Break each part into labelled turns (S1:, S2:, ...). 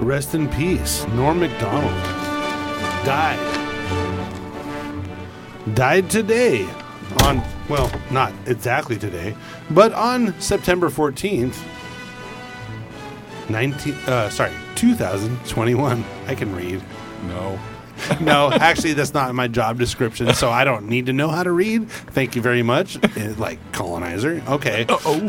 S1: Rest in peace. Norm Macdonald died today on, well, not exactly today, but on September 14th, 2021. I can read.
S2: No.
S1: No, actually, that's not in my job description, so I don't need to know how to read. Thank you very much. Like colonizer. Okay.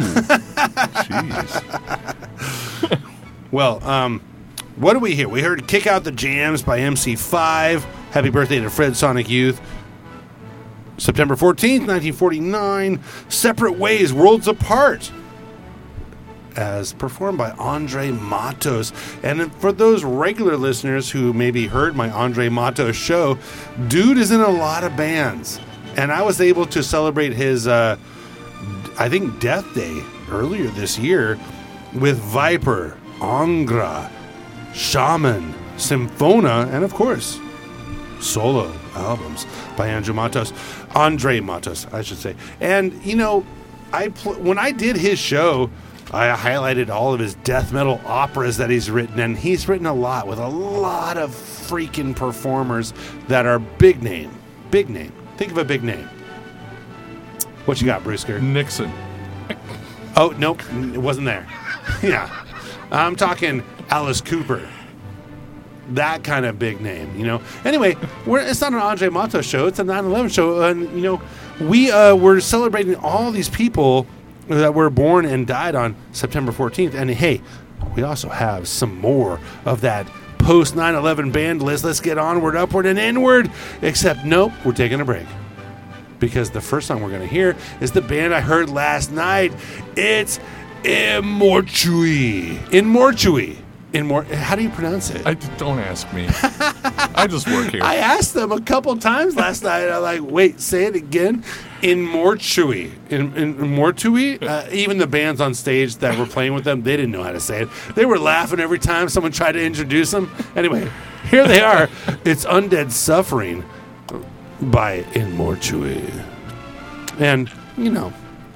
S2: Jeez.
S1: Well, what do we hear? We heard Kick Out the Jams by MC5. Happy birthday to Fred Sonic Youth. September 14th, 1949. Separate Ways, Worlds Apart, as performed by Andre Matos. And for those regular listeners who maybe heard my Andre Matos show, dude is in a lot of bands. And I was able to celebrate his, I think, death day earlier this year with Viper, Angra, Shaman, Symphona, and of course, solo albums by Andre Matos, I should say. And, you know, when I did his show, I highlighted all of his death metal operas that he's written, and he's written a lot with a lot of freaking performers that are big name. Big name. Think of a big name. What you got, Brewster?
S2: Nixon.
S1: Oh, nope. It wasn't there. Yeah. I'm talking Alice Cooper. That kind of big name, you know. Anyway, it's not an Andre Matos show. It's a 9/11 show. And, you know, we're celebrating all these people that were born and died on September 14th. And, hey, we also have some more of that post 9/11 band list. Let's get onward, upward, and inward. Except, nope, we're taking a break. Because the first song we're going to hear is the band I heard last night. It's Immortui. How do you pronounce it?
S2: Don't ask me. I just work here.
S1: I asked them a couple times last night. I'm like, wait, say it again. Immortui. Even the bands on stage that were playing with them, they didn't know how to say it. They were laughing every time someone tried to introduce them. Anyway, here they are. It's Undead Suffering by Immortui. And, you know,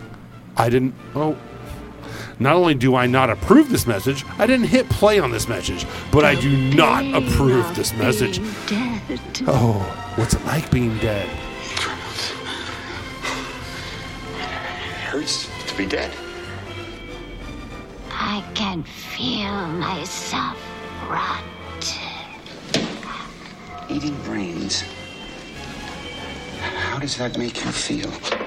S1: not only do I not approve this message, I didn't hit play on this message, but I do not approve this message. Oh, what's it like being dead?
S3: It hurts to be dead.
S4: I can feel myself rot.
S3: Eating brains. How does that make you feel?